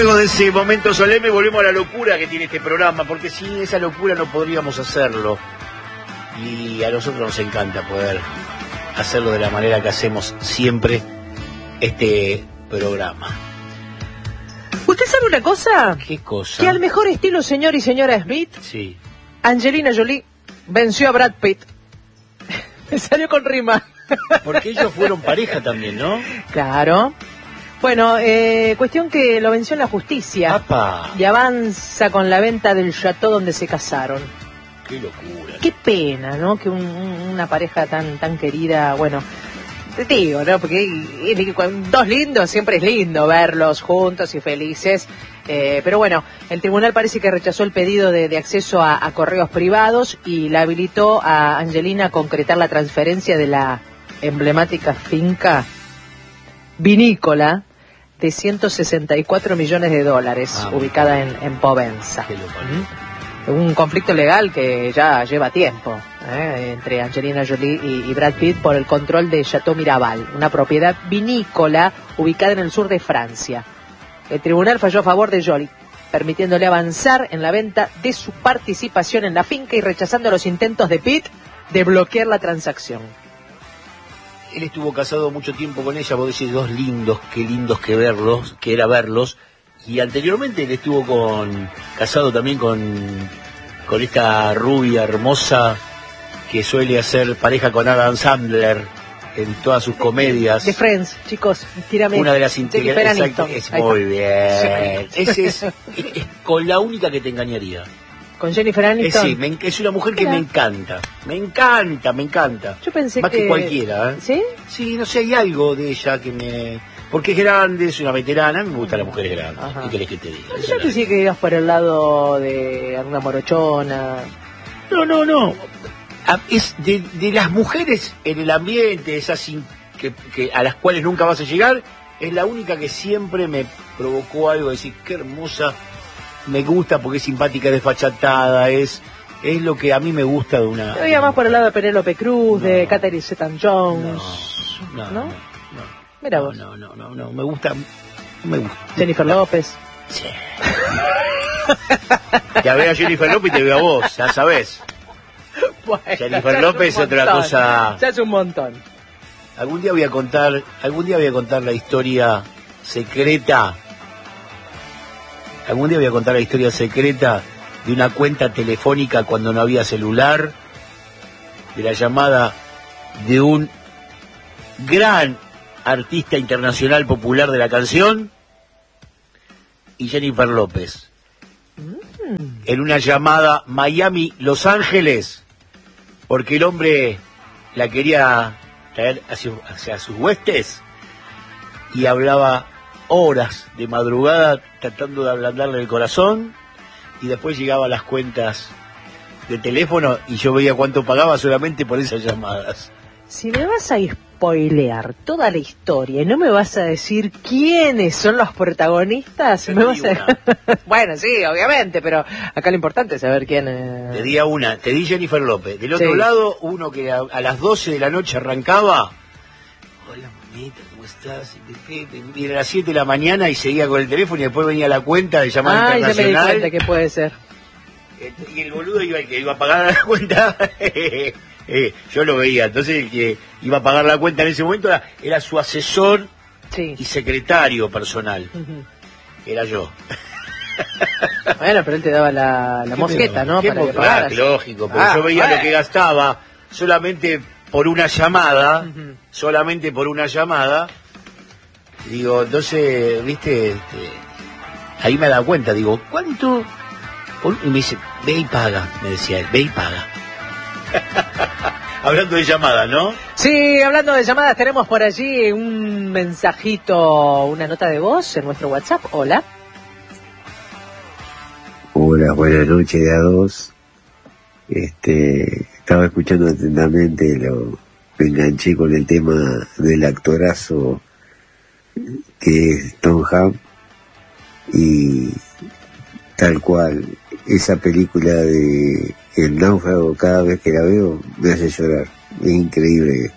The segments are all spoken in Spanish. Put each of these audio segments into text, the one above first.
Luego de ese momento solemne volvemos a la locura que tiene este programa, porque sin esa locura no podríamos hacerlo. Y a nosotros nos encanta poder hacerlo de la manera que hacemos siempre este programa. ¿Usted sabe una cosa? ¿Qué cosa? Que al mejor estilo señor y señora Smith, Sí. Angelina Jolie venció a Brad Pitt. Me salió con rima. Porque ellos fueron pareja también, ¿no? Claro. Bueno, cuestión que lo venció en la justicia. ¡Apa! Y avanza con la venta del chateau donde se casaron. ¡Qué locura! Qué pena, ¿no? Que una pareja tan querida, bueno, te digo, ¿no? Porque dos lindos, siempre es lindo verlos juntos y felices. Pero bueno, el tribunal parece que rechazó el pedido de acceso a correos privados y la habilitó a Angelina a concretar la transferencia de la emblemática finca vinícola de $164 millones, ubicada en Povenza. Qué loco. Un conflicto legal que ya lleva tiempo entre Angelina Jolie y Brad Pitt por el control de Chateau Miraval, una propiedad vinícola ubicada en el sur de Francia. El tribunal falló a favor de Jolie, permitiéndole avanzar en la venta de su participación en la finca y rechazando los intentos de Pitt de bloquear la transacción. Él estuvo casado mucho tiempo con ella, vos decís, dos lindos que verlos, que era verlos. Y anteriormente él estuvo casado también con esta rubia hermosa que suele hacer pareja con Adam Sandler en todas sus comedias. De Friends, chicos, tírame. Una de las integrantes. Exacto, es muy bien. Sí. Ese es con la única que te engañaría. Con Jennifer Aniston. Sí, es una mujer que me encanta. Me encanta. Yo pensé más que cualquiera. ¿Sí? Sí, no sé, hay algo de ella que me... Porque es grande, es una veterana, a mí me gustan las mujeres grandes. Ajá. ¿Qué querés que te diga? Yo pensé que ibas por el lado de alguna morochona. No. Es de las mujeres en el ambiente, esas que a las cuales nunca vas a llegar, es la única que siempre me provocó algo de decir, qué hermosa, me gusta porque es simpática, desfachatada, es lo que a mí me gusta de una... Yo iba más por el lado de Penélope Cruz, de Catherine Zeta-Jones. No. Mira vos. No, me gusta. Jennifer López. Sí. Ya veo a Jennifer López y te veo a vos, ya sabés. Bueno, Jennifer López es otra cosa. Ya es un montón. Algún día voy a contar la historia secreta. Algún día voy a contar la historia secreta de una cuenta telefónica cuando no había celular, de la llamada de un gran artista internacional popular de la canción y Jennifer López en una llamada Miami-Los Ángeles, porque el hombre la quería traer hacia sus huestes y hablaba horas de madrugada tratando de ablandarle el corazón, y después llegaba a las cuentas de teléfono y yo veía cuánto pagaba solamente por esas llamadas. Si me vas a spoilear toda la historia y no me vas a decir quiénes son los protagonistas, Bueno, sí, obviamente, pero acá lo importante es saber quién es. Te di Jennifer López. Del otro lado, uno que a las 12 de la noche arrancaba. Hola, mamita, ¿cómo estás? Y era a las 7 de la mañana y seguía con el teléfono y después venía la cuenta de llamada internacional. Ya me di cuenta que puede ser. Y el boludo iba a pagar la cuenta. Yo lo veía, entonces el que iba a pagar la cuenta en ese momento era su asesor y secretario personal. Era yo. Bueno, pero él te daba la mosqueta, ¿no? Para que pagaras. Lógico, pero yo veía lo que gastaba solamente por una llamada, Digo, entonces, viste, ahí me da cuenta, digo, ¿cuánto? Y me dice, ve y paga, me decía él, ve y paga. Hablando de llamadas, ¿no? Sí, hablando de llamadas, tenemos por allí un mensajito, una nota de voz en nuestro WhatsApp. Hola. Hola, buenas noches a dos. Estaba escuchando atentamente, me enganché con el tema del actorazo que es Tom Hanks, y tal cual, esa película de El náufrago, cada vez que la veo me hace llorar. Es increíble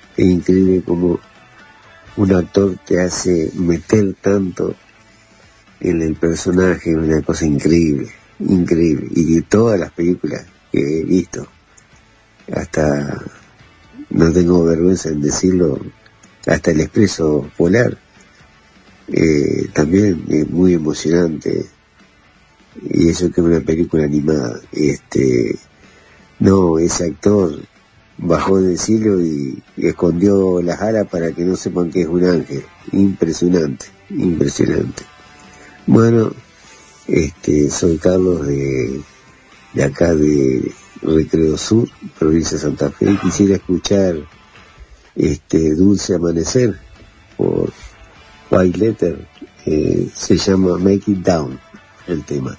como un actor te hace meter tanto en el personaje, una cosa increíble, increíble. Y de todas las películas que he visto, hasta, no tengo vergüenza en decirlo, hasta El Expreso Polar, también es muy emocionante. Y eso que es una película animada. No, ese actor bajó del cielo y escondió las alas para que no sepan que es un ángel. Impresionante, impresionante. Bueno, soy Carlos de acá de Recreo Sur, provincia de Santa Fe, y quisiera escuchar Dulce Amanecer por White Letter. Se llama Make It Down el tema.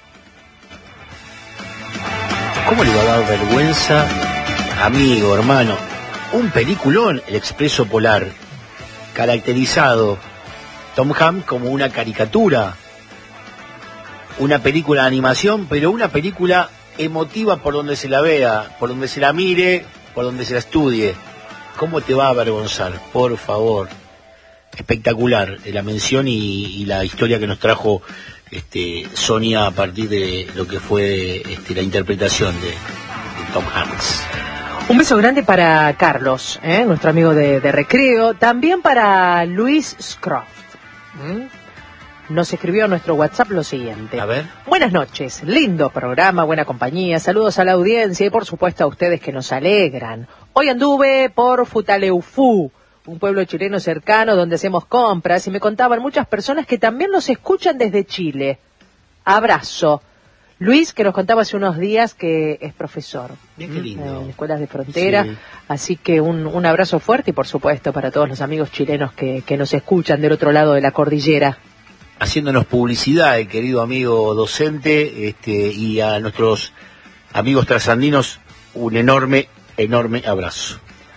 ¿Cómo le va a dar vergüenza, amigo, hermano? Un peliculón, El Expreso Polar, caracterizado Tom Hanks como una caricatura, una película de animación, pero una película emotiva por donde se la vea, por donde se la mire, por donde se la estudie. ¿Cómo te va a avergonzar? Por favor. Espectacular la mención y la historia que nos trajo Sonia a partir de lo que fue la interpretación de Tom Hanks. Un beso grande para Carlos, nuestro amigo de Recreo. También para Luis Scroft. Nos escribió a nuestro WhatsApp lo siguiente. A ver. Buenas noches, lindo programa, buena compañía, saludos a la audiencia y por supuesto a ustedes que nos alegran. Hoy anduve por Futaleufú, un pueblo chileno cercano donde hacemos compras, y me contaban muchas personas que también nos escuchan desde Chile. Abrazo. Luis, que nos contaba hace unos días que es profesor. Bien, qué lindo. En escuelas de frontera. Sí. Así que un abrazo fuerte y por supuesto para todos los amigos chilenos que nos escuchan del otro lado de la cordillera. Haciéndonos publicidad, el querido amigo docente, y a nuestros amigos trasandinos, un enorme, enorme abrazo.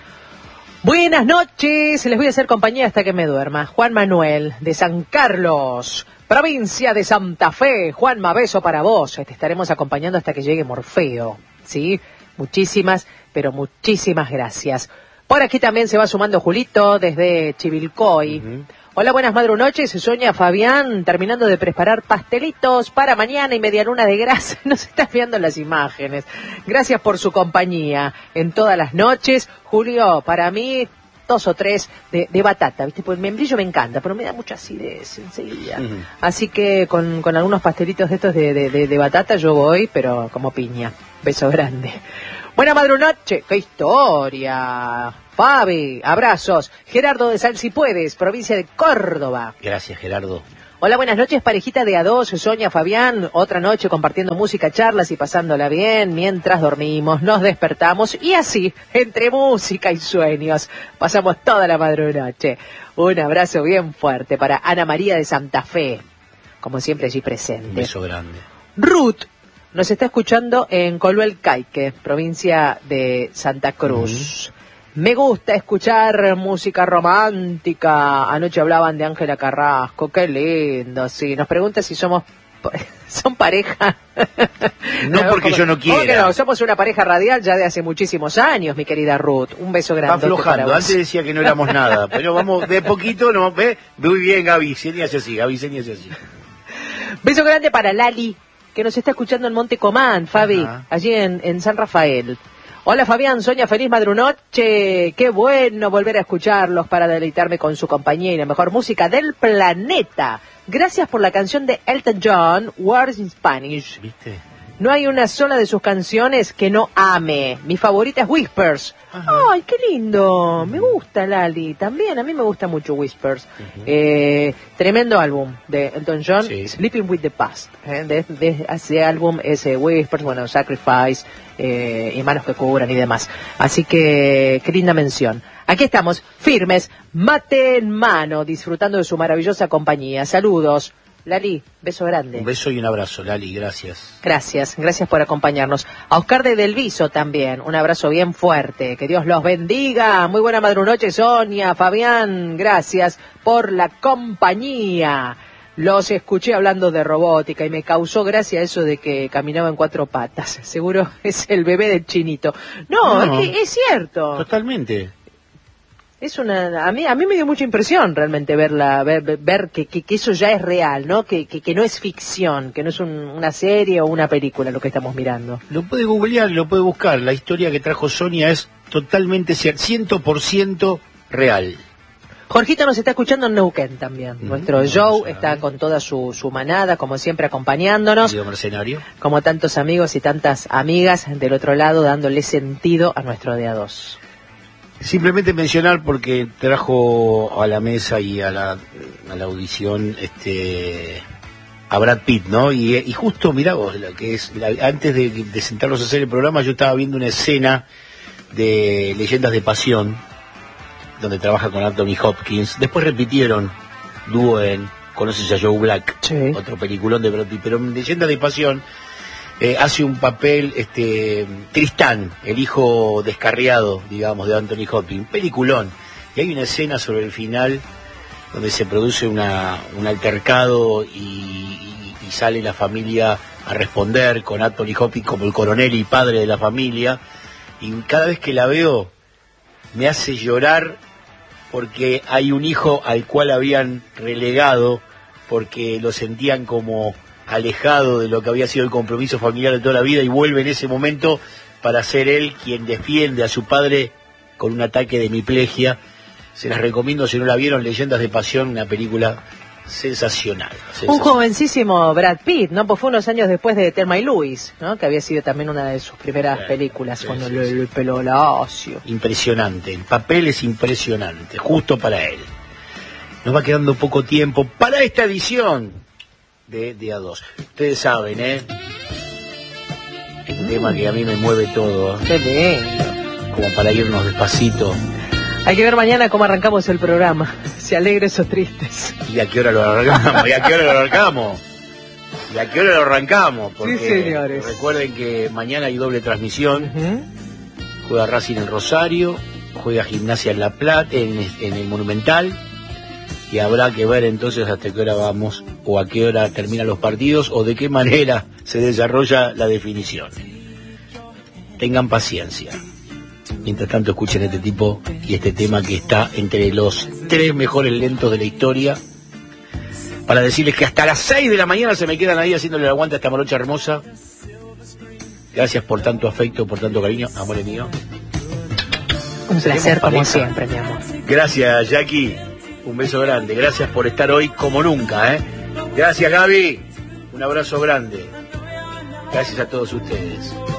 Buenas noches, les voy a hacer compañía hasta que me duerma. Juan Manuel, de San Carlos, provincia de Santa Fe. Juanma, beso para vos. Te estaremos acompañando hasta que llegue Morfeo, ¿sí? Muchísimas, pero muchísimas gracias. Por aquí también se va sumando Julito, desde Chivilcoy. Uh-huh. Hola, buenas madrunoches, Sonia Fabián, terminando de preparar pastelitos para mañana y medialuna de grasa. Nos está viendo las imágenes. Gracias por su compañía en todas las noches. Julio, para mí, 2 o 3 de batata, ¿viste? Pues el membrillo me encanta, pero me da mucha acidez enseguida. Uh-huh. Así que con algunos pastelitos de estos de batata yo voy, pero como piña. Beso grande. Buena madrunoche, qué historia. Fabi, abrazos. Gerardo de Sal Si Puedes, provincia de Córdoba. Gracias, Gerardo. Hola, buenas noches, parejita de A2, Sonia, Fabián. Otra noche compartiendo música, charlas y pasándola bien mientras dormimos, nos despertamos y así, entre música y sueños, pasamos toda la madrunoche. Un abrazo bien fuerte para Ana María de Santa Fe, como siempre allí presente. Un beso grande. Ruth nos está escuchando en Coluel Caique, provincia de Santa Cruz. Uh-huh. Me gusta escuchar música romántica. Anoche hablaban de Ángela Carrasco, qué lindo, sí. Nos pregunta si son pareja. No, porque yo no quiera. No, somos una pareja radial ya de hace muchísimos años, mi querida Ruth. Un beso grande. Está aflojando, antes decía que no éramos nada, pero vamos de poquito, ¿no? ¿Ve? Muy bien, Gaby, señas así. Beso grande para Lali, que nos está escuchando en Monte Comán, Fabi, ajá, allí en San Rafael. Hola Fabián, Sonia, feliz madrunoche. Qué bueno volver a escucharlos para deleitarme con su compañía y la mejor música del planeta. Gracias por la canción de Elton John, Words in Spanish. ¿Viste? No hay una sola de sus canciones que no ame. Mi favorita es Whispers. Ajá. ¡Ay, qué lindo! Me gusta, Lali. También, a mí me gusta mucho Whispers. Uh-huh. Tremendo álbum de Elton John, sí. Sleeping with the Past. De ese álbum es Whispers, bueno, Sacrifice, y Manos que Curan y demás. Así que, qué linda mención. Aquí estamos, firmes, mate en mano, disfrutando de su maravillosa compañía. Saludos. Lali, beso grande. Un beso y un abrazo, Lali, gracias. Gracias por acompañarnos. A Oscar de Delviso también, un abrazo bien fuerte. Que Dios los bendiga. Muy buena madrunoche, Sonia, Fabián, gracias por la compañía. Los escuché hablando de robótica y me causó gracia eso de que caminaba en 4 patas. Seguro es el bebé del Chinito. No, es cierto. Totalmente. a mí me dio mucha impresión realmente ver que eso ya es real, ¿no? Que no es ficción, que no es una serie o una película lo que estamos mirando. Lo puede googlear, lo puede buscar. La historia que trajo Sonia es totalmente 100% real. Jorgito nos está escuchando en Neuquén también. Nuestro Joe está con toda su manada, como siempre, acompañándonos. Mercenario. Como tantos amigos y tantas amigas del otro lado, dándole sentido a nuestro Día 2. Simplemente mencionar, porque trajo a la mesa y a la audición a Brad Pitt, ¿no? Y justo, mirá vos, antes de sentarnos a hacer el programa, yo estaba viendo una escena de Leyendas de Pasión, donde trabaja con Anthony Hopkins. Después repitieron dúo Conoces a Joe Black, sí, otro peliculón de Brad Pitt, pero en Leyendas de Pasión hace un papel Tristán, el hijo descarriado, digamos, de Anthony Hopkins, peliculón. Y hay una escena sobre el final donde se produce un altercado y sale la familia a responder con Anthony Hopkins como el coronel y padre de la familia, y cada vez que la veo me hace llorar, porque hay un hijo al cual habían relegado porque lo sentían como alejado de lo que había sido el compromiso familiar de toda la vida, y vuelve en ese momento para ser él quien defiende a su padre con un ataque de hemiplegia. Se las recomiendo si no la vieron, Leyendas de Pasión, una película sensacional. Un jovencísimo Brad Pitt, ¿no? Pues fue unos años después de Thelma y Louise, ¿no? Que había sido también una de sus primeras películas, con el pelo lacio. Impresionante, el papel es impresionante, justo para él. Nos va quedando poco tiempo para esta edición de Día 2. Ustedes saben, Es un tema que a mí me mueve todo. Qué lindo. Como para irnos despacito. Hay que ver mañana cómo arrancamos el programa, si alegres o tristes. ¿Y a qué hora lo arrancamos? Porque sí, señores. Recuerden que mañana hay doble transmisión. Juega Racing en Rosario, juega Gimnasia en La Plata, en el Monumental. Y habrá que ver entonces hasta qué hora vamos, o a qué hora terminan los partidos, o de qué manera se desarrolla la definición. Tengan paciencia. Mientras tanto, escuchen este tema que está entre los 3 mejores lentos de la historia, para decirles que hasta las 6 de la mañana se me quedan ahí haciéndole el aguante a esta morocha hermosa. Gracias por tanto afecto, por tanto cariño, amor mío. Un placer como siempre, mi amor. Gracias, Jackie. Un beso grande. Gracias por estar hoy como nunca, Gracias, Gaby. Un abrazo grande. Gracias a todos ustedes.